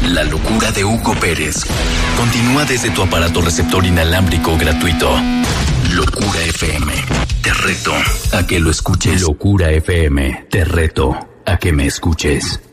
La locura de Hugo Pérez continúa desde tu aparato receptor inalámbrico gratuito. Locura FM. Te reto a que lo escuches. Locura FM. Te reto a que me escuches.